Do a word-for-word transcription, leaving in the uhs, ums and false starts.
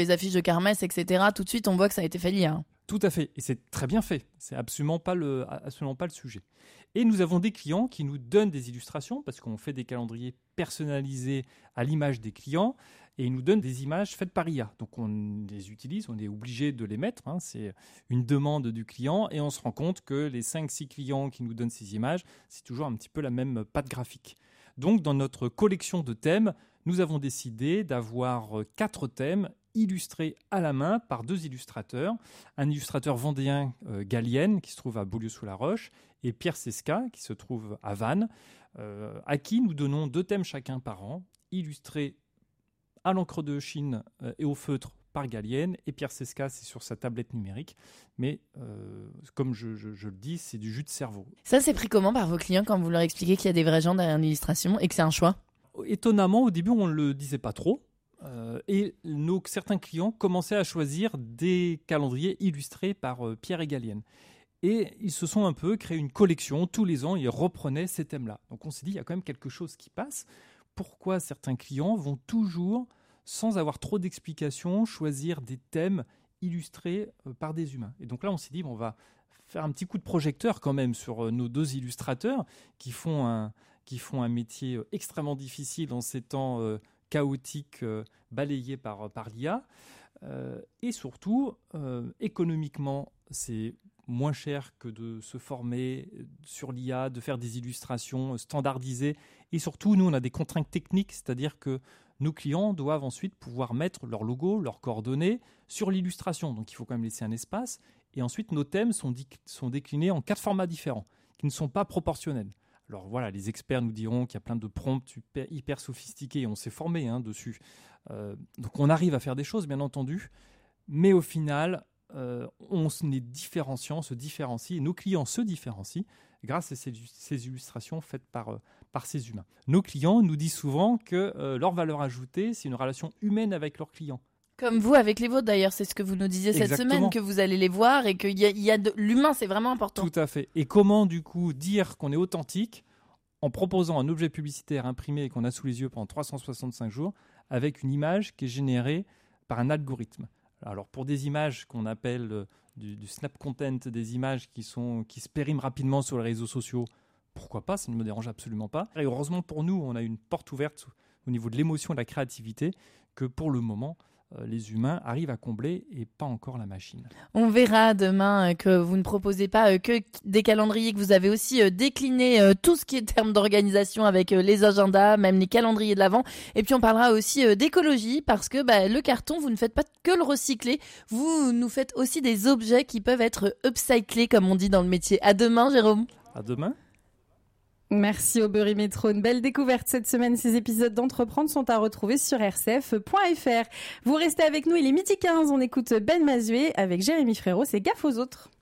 Les affiches de kermesse, et cetera, tout de suite, on voit que ça a été fait lire. Tout à fait, et c'est très bien fait. C'est absolument pas le, absolument pas le sujet. Et nous avons des clients qui nous donnent des illustrations, parce qu'on fait des calendriers personnalisés à l'image des clients, et ils nous donnent des images faites par I A. Donc on les utilise, on est obligé de les mettre, hein, c'est une demande du client, et on se rend compte que les cinq six clients qui nous donnent ces images, c'est toujours un petit peu la même patte graphique. Donc dans notre collection de thèmes, nous avons décidé d'avoir quatre thèmes illustrés à la main par deux illustrateurs. Un illustrateur vendéen, euh, Galienne, qui se trouve à Beaulieu-sous-la-Roche, et Pierre Sesca, qui se trouve à Vannes, euh, à qui nous donnons deux thèmes chacun par an, illustrés à l'encre de Chine euh, et au feutre par Galienne, et Pierre Sesca, c'est sur sa tablette numérique. Mais euh, comme je, je, je le dis, c'est du jus de cerveau. Ça, c'est pris comment par vos clients quand vous leur expliquez qu'il y a des vrais gens derrière une illustration et que c'est un choix ? Étonnamment, au début, on ne le disait pas trop. Euh, et nos, certains clients commençaient à choisir des calendriers illustrés par euh, Pierre et Galienne. Et ils se sont un peu créé une collection. Tous les ans, ils reprenaient ces thèmes-là. Donc on s'est dit, il y a quand même quelque chose qui passe. Pourquoi certains clients vont toujours, sans avoir trop d'explications, choisir des thèmes illustrés euh, par des humains ? Et donc là, on s'est dit, bon, on va faire un petit coup de projecteur quand même sur euh, nos deux illustrateurs qui font un, qui font un métier euh, extrêmement difficile dans ces temps euh, chaotiques euh, balayés par, par l'I A. Euh, et surtout, euh, économiquement, c'est moins cher que de se former sur l'I A, de faire des illustrations standardisées. Et surtout, nous, on a des contraintes techniques, c'est-à-dire que nos clients doivent ensuite pouvoir mettre leur logo, leurs coordonnées sur l'illustration. Donc, il faut quand même laisser un espace. Et ensuite, nos thèmes sont, di- sont déclinés en quatre formats différents, qui ne sont pas proportionnels. Alors voilà, les experts nous diront qu'il y a plein de prompts hyper, hyper sophistiqués, on s'est formé hein, dessus. Euh, donc on arrive à faire des choses, bien entendu, mais au final, euh, on se les différencie, on se différencie, et nos clients se différencient grâce à ces, ces illustrations faites par, euh, par ces humains. Nos clients nous disent souvent que euh, leur valeur ajoutée, c'est une relation humaine avec leurs clients. Comme vous avec les vôtres d'ailleurs, c'est ce que vous nous disiez cette Exactement. semaine, que vous allez les voir et qu'il y a, il y a de l'humain, c'est vraiment important. Tout à fait. Et comment du coup dire qu'on est authentique en proposant un objet publicitaire imprimé et qu'on a sous les yeux pendant trois cent soixante-cinq jours avec une image qui est générée par un algorithme. Alors pour des images qu'on appelle euh, du, du snap content, des images qui, sont, qui se périment rapidement sur les réseaux sociaux, pourquoi pas, ça ne me dérange absolument pas. Et heureusement pour nous, on a une porte ouverte au niveau de l'émotion et de la créativité que pour le moment, euh, les humains arrivent à combler et pas encore la machine. On verra demain que vous ne proposez pas que des calendriers, que vous avez aussi décliné tout ce qui est termes d'organisation avec les agendas, même les calendriers de l'Avent. Et puis on parlera aussi d'écologie parce que bah, le carton, vous ne faites pas que le recycler, vous nous faites aussi des objets qui peuvent être upcyclés, comme on dit dans le métier. À demain, Jérôme. À demain. Merci Aubery Métro. Une belle découverte cette semaine. Ces épisodes d'Entreprendre sont à retrouver sur r c f point f r. Vous restez avec nous, il est midi quinze. On écoute Ben Mazué avec Jérémy Frérot. C'est Gaffe aux autres.